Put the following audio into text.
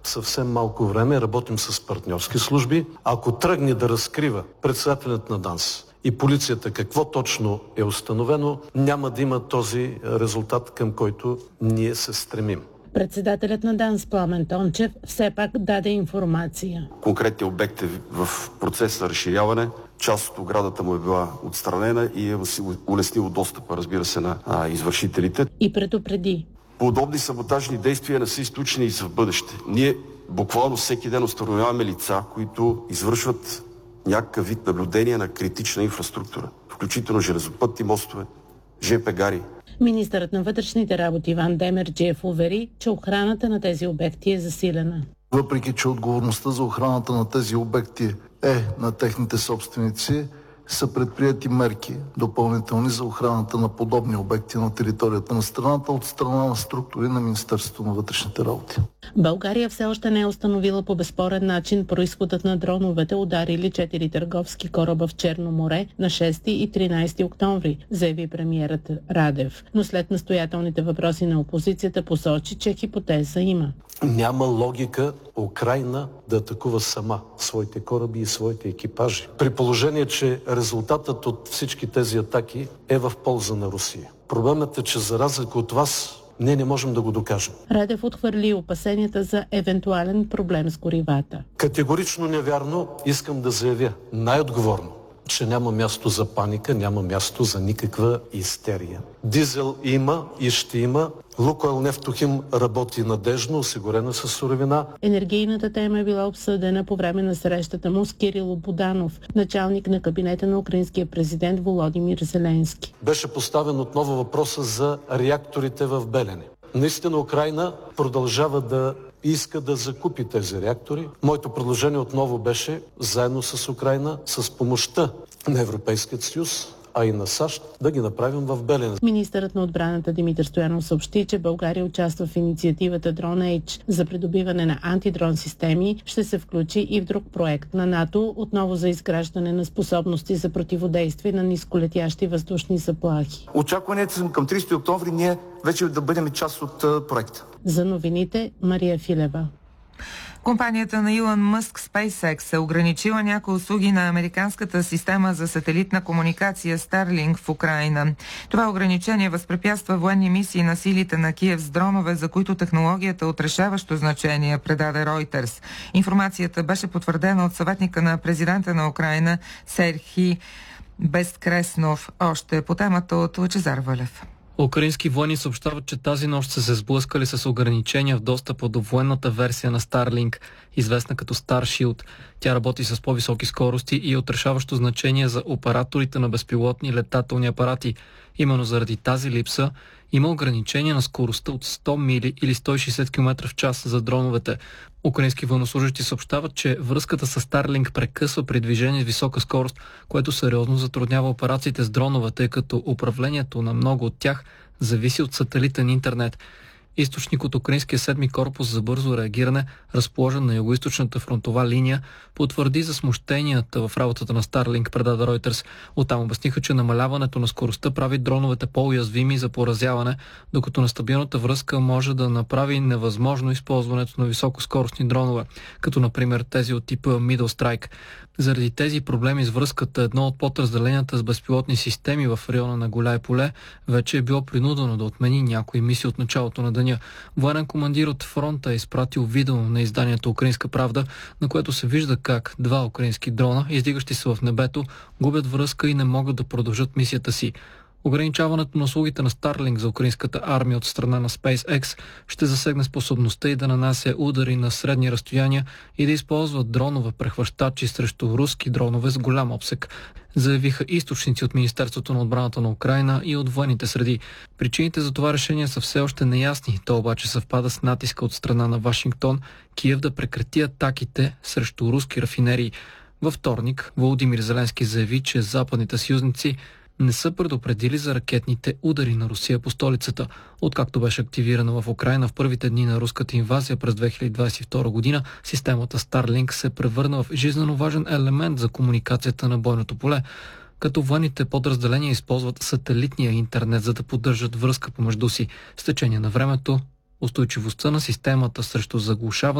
съвсем малко време, работим с партньорски служби. Ако тръгне да разкрива председателят на ДАНС и полицията какво точно е установено, няма да има този резултат, към който ние се стремим. Председателят на ДАНС Пламен Тончев все пак даде информация. Конкретният обект е в процес на разширяване. Част от оградата му е била отстранена и е улеснило достъпа, разбира се, на извършителите. И предупреди. Подобни саботажни действия не са изключени и за в бъдеще. Ние буквално всеки ден установяваме лица, които извършват някакъв вид наблюдение на критична инфраструктура, включително железопътни мостове, ЖП гари. Министърът на вътрешните работи Иван Демерджиев увери, че охраната на тези обекти е засилена. Въпреки че отговорността за охраната на тези обекти е на техните собственици, са предприети мерки допълнителни за охраната на подобни обекти на територията на страната от страна на структури на Министерството на вътрешните работи. България все още не е установила по безспорен начин произходът на дроновете, ударили 4 търговски кораба в Черно море на 6 и 13 октомври, заяви премиерът Радев. Но след настоятелните въпроси на опозицията посочи, че хипотеза има. Няма логика Украйна да атакува сама своите кораби и своите екипажи. При положение, че резултатът от всички тези атаки е в полза на Русия. Проблемът е, че за разлика от вас, ние не можем да го докажем. Радев отхвърли опасенията за евентуален проблем с горивата. Категорично невярно, искам да заявя най-отговорно, че няма място за паника, няма място за никаква истерия. Дизел има и ще има. Лукойл Нефтохим работи надежно, осигурена със суровина. Енергийната тема е била обсъдена по време на срещата му с Кирило Буданов, началник на кабинета на украинския президент Володимир Зеленски. Беше поставен отново въпроса за реакторите в Белене. Наистина Украйна продължава да иска да закупи тези реактори. Моето предложение отново беше заедно с Украйна, с помощта на Европейския съюз, а и на САЩ, да ги направим в Белене. Министърът на отбраната Димитър Стоянов съобщи, че България участва в инициативата DroneAge за придобиване на антидрон системи. Ще се включи и в друг проект на НАТО, отново за изграждане на способности за противодействие на нисколетящи въздушни заплахи. Очакването съм към 30 октомври ние вече да бъдем част от проекта. За новините Мария Филева. Компанията на Илон Мъск SpaceX е ограничила някои услуги на американската система за сателитна комуникация Starlink в Украйна. Това ограничение възпрепятства военни мисии на силите на Киев с дронове, за които технологията е от решаващо значение, предаде Reuters. Информацията беше потвърдена от съветника на президента на Украйна Серхий Безкреснов. Още по темата от Лъчезар Валев. Украински военни съобщават, че тази нощ са се сблъскали с ограничения в достъпа до военната версия на Starlink, известна като Starshield. Тя работи с по-високи скорости и е от решаващо значение за операторите на безпилотни летателни апарати. Именно заради тази липса има ограничение на скоростта от 100 мили или 160 км в час за дроновете. Украински военнослужащи съобщават, че връзката с Starlink прекъсва при движение с висока скорост, което сериозно затруднява операциите с дронове, тъй като управлението на много от тях зависи от сателитен интернет. Източник от Украинския 7-ми корпус за бързо реагиране, разположен на югоизточната фронтова линия, потвърди за смущенията в работата на Starlink, предаде Reuters. Оттам обясниха, че намаляването на скоростта прави дроновете по-уязвими за поразяване, докато нестабилната връзка може да направи невъзможно използването на високоскоростни дронове, като например тези от типа Middle Strike. Заради тези проблеми с връзката, едно от подразделенията с безпилотни системи в района на Голяй поле вече е било принудено да отмени някои мисии от началото на деня. Военен командир от фронта е изпратил видео на изданието Украинска правда, на което се вижда как два украински дрона, издигащи се в небето, губят връзка и не могат да продължат мисията си. Ограничаването на услугите на Starlink за украинската армия от страна на SpaceX ще засегне способността и да нанася удари на средни разстояния и да използва дронове прехващачи срещу руски дронове с голям обсек, заявиха източници от Министерството на отбраната на Украйна и от военните среди. Причините за това решение са все още неясни, то обаче съвпада с натиска от страна на Вашингтон Киев да прекрати атаките срещу руски рафинерии. Във вторник Володимир Зеленски заяви, че западните съюзници не са предупредили за ракетните удари на Русия по столицата. Откакто беше активирана в Украйна в първите дни на руската инвазия през 2022 година, системата Starlink се превърна в жизненно важен елемент за комуникацията на бойното поле, като военните подразделения използват сателитния интернет, за да поддържат връзка помежду си. С течение на времето, устойчивостта на системата срещу заглушаване